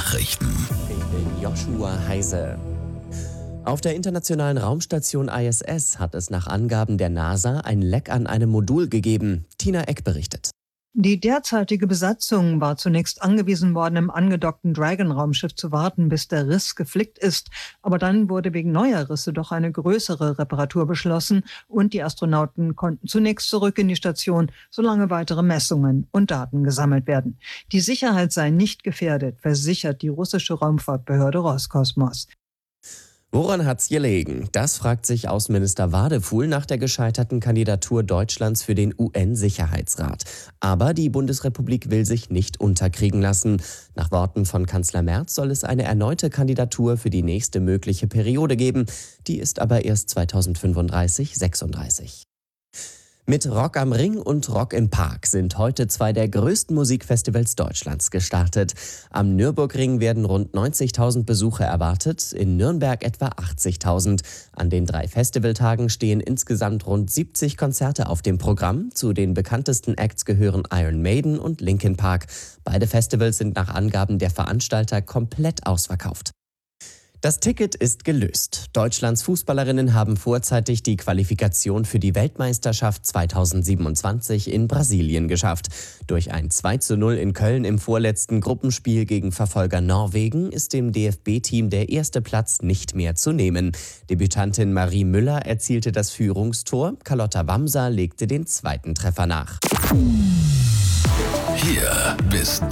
Nachrichten. Ich bin Joshua Heise. Auf der internationalen Raumstation ISS hat es nach Angaben der NASA ein Leck an einem Modul gegeben. Tina Eck berichtet. Die derzeitige Besatzung war zunächst angewiesen worden, im angedockten Dragon-Raumschiff zu warten, bis der Riss geflickt ist. Aber dann wurde wegen neuer Risse doch eine größere Reparatur beschlossen und die Astronauten konnten zunächst zurück in die Station, solange weitere Messungen und Daten gesammelt werden. Die Sicherheit sei nicht gefährdet, versichert die russische Raumfahrtbehörde Roskosmos. Woran hat's gelegen? Das fragt sich Außenminister Wadefuhl nach der gescheiterten Kandidatur Deutschlands für den UN-Sicherheitsrat. Aber die Bundesrepublik will sich nicht unterkriegen lassen. Nach Worten von Kanzler Merz soll es eine erneute Kandidatur für die nächste mögliche Periode geben. Die ist aber erst 2035/36. Mit Rock am Ring und Rock im Park sind heute zwei der größten Musikfestivals Deutschlands gestartet. Am Nürburgring werden rund 90.000 Besucher erwartet, in Nürnberg etwa 80.000. An den 3 Festivaltagen stehen insgesamt rund 70 Konzerte auf dem Programm. Zu den bekanntesten Acts gehören Iron Maiden und Linkin Park. Beide Festivals sind nach Angaben der Veranstalter komplett ausverkauft. Das Ticket ist gelöst. Deutschlands Fußballerinnen haben vorzeitig die Qualifikation für die Weltmeisterschaft 2027 in Brasilien geschafft. Durch ein 2:0 in Köln im vorletzten Gruppenspiel gegen Verfolger Norwegen ist dem DFB-Team der erste Platz nicht mehr zu nehmen. Debütantin Marie Müller erzielte das Führungstor, Carlotta Wamser legte den zweiten Treffer nach. Hier bist